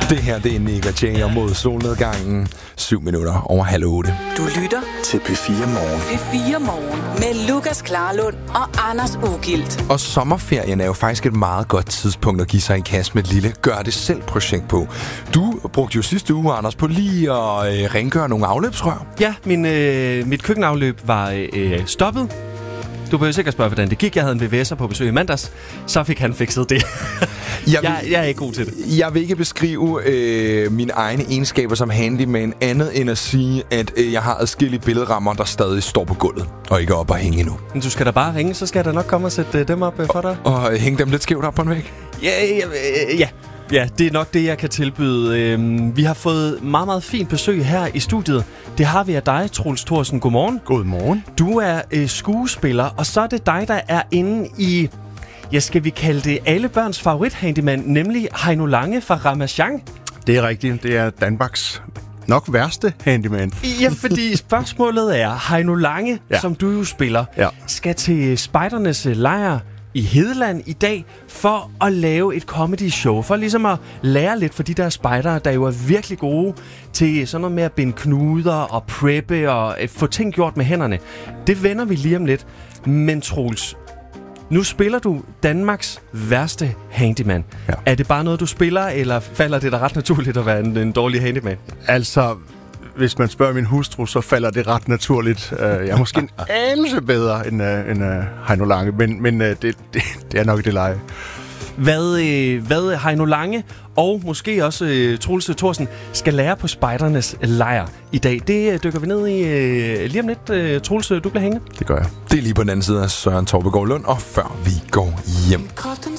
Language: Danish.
Det her, det er Nick og Jay mod solnedgangen. 7 minutter over 7:30. Du lytter til P4 Morgen. P4 Morgen med Lukas Klarlund og Anders Ugilt. Og sommerferien er jo faktisk et meget godt tidspunkt at give sig i kast med et lille gør-det-selv-projekt på. Du brugte jo sidste uge, Anders, på lige at rengøre nogle afløbsrør. Ja, mit køkkenafløb var stoppet. Du behøver sikkert spørge, hvordan det gik. Jeg havde en VVS'er på besøg i mandags. Så fik han fikset det. Jeg er ikke god til det. Jeg vil ikke beskrive mine egne egenskaber som handyman andet end at sige, at jeg har adskillige billedrammer, der stadig står på gulvet og ikke er oppe og hænge endnu. Men du skal da bare ringe, så skal jeg da nok komme og sætte dem op for dig. Og hænge dem lidt skævt op på en væg? Ja, det er nok det, jeg kan tilbyde. Vi har fået meget, meget fint besøg her i studiet. Det har vi af dig, Troels Thorsen. Godmorgen. Godmorgen. Du er skuespiller, og så er det dig, der er inde i, skal vi kalde det alle børns favorithandyman, nemlig Heino Lange fra Ramasjang. Det er rigtigt. Det er Danmarks nok værste handyman. Ja, fordi spørgsmålet er, Heino Lange, som du jo spiller, skal til spejdernes lejr i Hedeland i dag for at lave et comedy show, for ligesom at lære lidt for de der spejdere, der jo er virkelig gode til sådan noget med at binde knuder og preppe og få ting gjort med hænderne. Det vender vi lige om lidt. Men Troels, nu spiller du Danmarks værste handyman. Ja. Er det bare noget, du spiller, eller falder det da ret naturligt at være en dårlig handyman? Altså, hvis man spørger min hustru, så falder det ret naturligt. Jeg er måske en anelse bedre end Heino Lange, men det er nok det leje. Hvad Heino Lange og måske også Troels Thorsen skal lære på spejdernes lejr i dag, det dykker vi ned i lige om lidt. Troels, du bliver hængende. Det gør jeg. Det er lige på den anden side af Søren Torbegaard Lund, og før vi går hjem.